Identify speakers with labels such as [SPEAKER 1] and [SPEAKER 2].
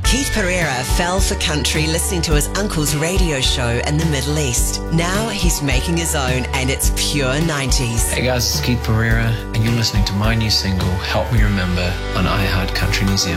[SPEAKER 1] Keith Pereira fell for country listening to his uncle's radio show in the Middle East. Now he's making his own and it's pure 90s.
[SPEAKER 2] Hey guys, it's Keith Pereira and you're listening to my new single, Help Me Remember, on iHeart Country New Zealand.